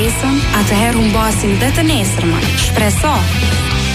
Jason, att det här hon bara sin detta näser man. Espresso.